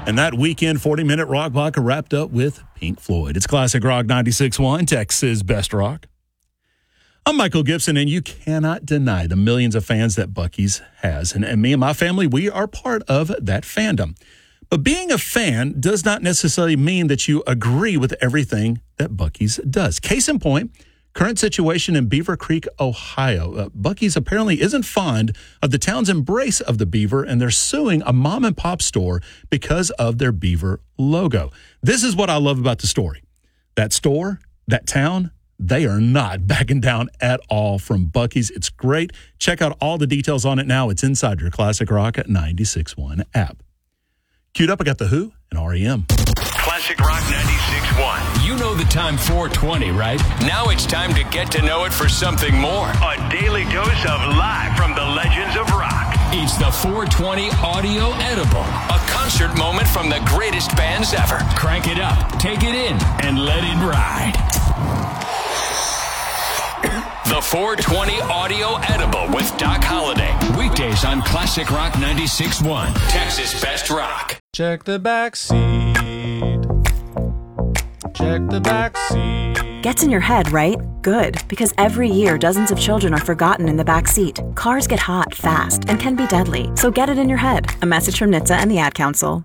And that weekend 40-minute rock block wrapped up with Pink Floyd. It's Classic Rock 96.1, Texas Best Rock. I'm Michael Gibson, and you cannot deny the millions of fans that Buc-ee's has. And me and my family, we are part of that fandom. But being a fan does not necessarily mean that you agree with everything that Buc-ee's does. Case in point, current situation in Beaver Creek, Ohio. Buc-ee's apparently isn't fond of the town's embrace of the beaver, and they're suing a mom-and-pop store because of their beaver logo. This is what I love about the story. That store, that town, they are not backing down at all from Buc-ee's. It's great. Check out all the details on it now. It's inside your Classic Rock at 96.1 app. Queued up, I got The Who and R.E.M. Classic Rock 96.1. You know the time 420, right? Now it's time to get to know it for something more. A daily dose of live from the legends of rock. It's the 420 Audio Edible, a concert moment from the greatest bands ever. Crank it up, take it in, and let it ride. The 420 Audio Edible with Doc Holliday. Weekdays on Classic Rock 96.1, Texas Best Rock. Check the back seat. Check the back seat. Gets in your head, right? Good, because every year dozens of children are forgotten in the back seat. Cars get hot fast and can be deadly, so get it in your head. A message from NHTSA and the Ad Council.